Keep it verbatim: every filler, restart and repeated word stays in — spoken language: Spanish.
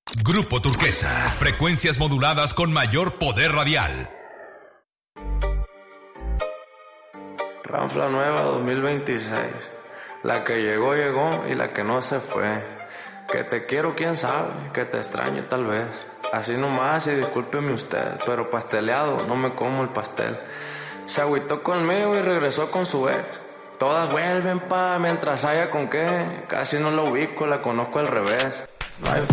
Grupo Turquesa, frecuencias moduladas con mayor poder radial. Ranfla nueva dos mil veintiséis. La que llegó, llegó y la que no se fue. Que te quiero, quién sabe, que te extraño tal vez. Así nomás y discúlpeme usted, pero pasteleado no me como el pastel. Se agüitó conmigo y regresó con su ex. Todas vuelven pa' mientras haya con qué. Casi no la ubico, la conozco al revés. No hay